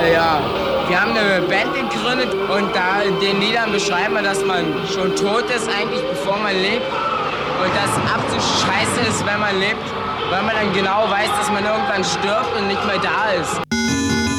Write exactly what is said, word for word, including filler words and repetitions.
Äh, ja, wir haben eine Band gegründet und da in den Liedern beschreiben wir, dass man schon tot ist eigentlich, bevor man lebt. Und dass absolut scheiße ist, wenn man lebt, weil man dann genau weiß, dass man irgendwann stirbt und nicht mehr da ist.